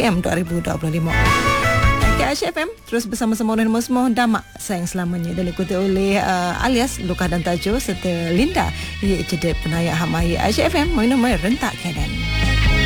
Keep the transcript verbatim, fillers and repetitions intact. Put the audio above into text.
M dua ribu dua puluh lima. K H F M terus bersama-sama dengan Musmoh Damak sayang selamanya, dan ikuti oleh uh, alias Luka dan Tajo serta Linda. Ia jadi penayak Hamahi H F M minum rentak keadaan.